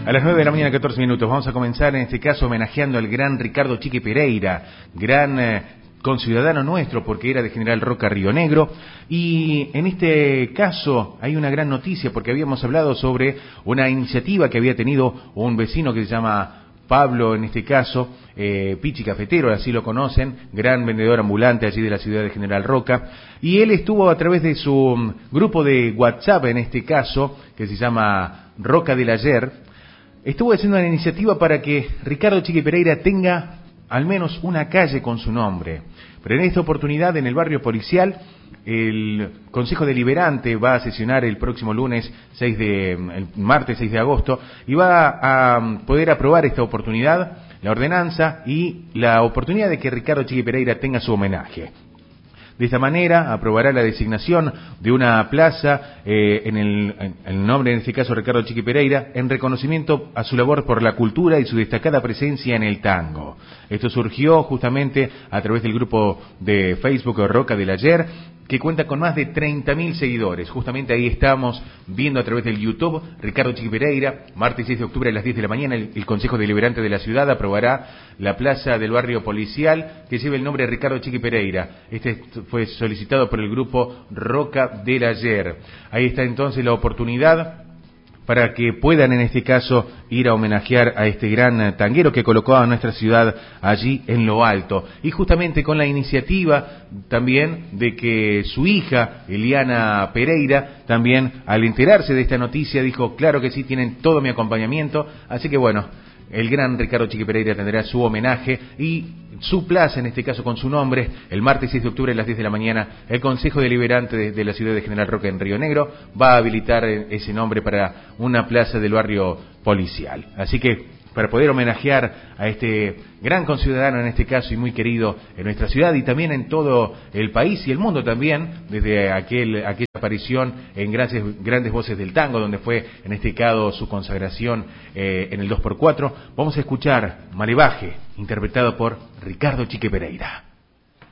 A las 9 de la mañana, 14 minutos. Vamos a comenzar en este caso homenajeando al gran Ricardo Chiqui Pereira, gran conciudadano nuestro, porque era de General Roca, Río Negro. Y en este caso hay una gran noticia, porque habíamos hablado sobre una iniciativa que había tenido un vecino que se llama Pablo, en este caso, Pichi Cafetero, así lo conocen, gran vendedor ambulante allí de la ciudad de General Roca. Y él estuvo a través de su grupo de WhatsApp, en este caso, que se llama Roca del Ayer, estuvo haciendo una iniciativa para que Ricardo Chiqui Pereira tenga al menos una calle con su nombre. Pero en esta oportunidad, en el barrio policial, el Consejo Deliberante va a sesionar el próximo el martes 6 de agosto, y va a poder aprobar esta oportunidad, la ordenanza y la oportunidad de que Ricardo Chiqui Pereira tenga su homenaje. De esta manera aprobará la designación de una plaza en el nombre, en este caso Ricardo Chiqui Pereira, en reconocimiento a su labor por la cultura y su destacada presencia en el tango. Esto surgió justamente a través del grupo de Facebook Roca del Ayer, que cuenta con más de 30.000 seguidores. Justamente ahí estamos viendo a través del YouTube, Ricardo Chiqui Pereira, martes 6 de octubre a las 10 de la mañana, el Consejo Deliberante de la ciudad aprobará la plaza del barrio policial que lleva el nombre de Ricardo Chiqui Pereira. Este fue solicitado por el grupo Roca del Ayer. Ahí está entonces la oportunidad para que puedan en este caso ir a homenajear a este gran tanguero que colocó a nuestra ciudad allí en lo alto. Y justamente con la iniciativa también de que su hija, Eliana Pereira, también al enterarse de esta noticia dijo, claro que sí, tienen todo mi acompañamiento. Así que bueno, el gran Ricardo Chiqui Pereira tendrá su homenaje y su plaza, en este caso con su nombre, el martes 6 de octubre a las 10 de la mañana, el Consejo Deliberante de la ciudad de General Roca en Río Negro va a habilitar ese nombre para una plaza del barrio policial. Así que para poder homenajear a este gran conciudadano en este caso y muy querido en nuestra ciudad y también en todo el país y el mundo también, desde aquella aparición en grandes voces del tango, donde fue en este caso su consagración en el 2x4, vamos a escuchar Malevaje, interpretado por Ricardo Chiqui Pereira.